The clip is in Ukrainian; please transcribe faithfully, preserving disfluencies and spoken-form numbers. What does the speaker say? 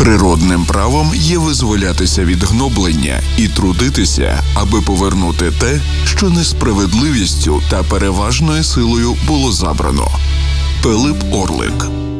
Природним правом є визволятися від гноблення і трудитися, аби повернути те, що несправедливістю та переважною силою було забрано. Пилип Орлик.